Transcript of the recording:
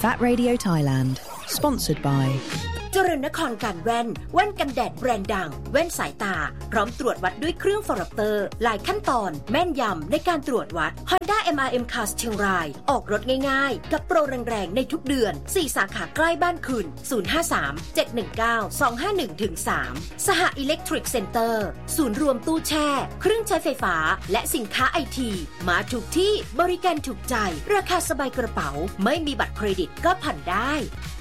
That Radio Thailand sponsored by เจริญนครการแว่นกันแดดแบรนด์ดังแว่นสายตาพร้อมตรวจวัดด้วยเครื่องฟอร์เตอร์หลายขั้นตอนแม่นยำในการตรวจวัด Honda MRM Cars เชียงรายออกรถง่ายๆกับโปรแรงๆในทุกเดือน4สาขาใกล้บ้านคุณ053-719-251-3 สหอิเล็กทริกเซ็นเตอร์ศูนย์รวมตู้แช่เครื่องใช้ไฟฟ้าและสินค้าไอทีมาถูกที่บริการถูกใจราคาสบายกระเป๋าไม่มีบัตรเครดิตก็ผ่อนได้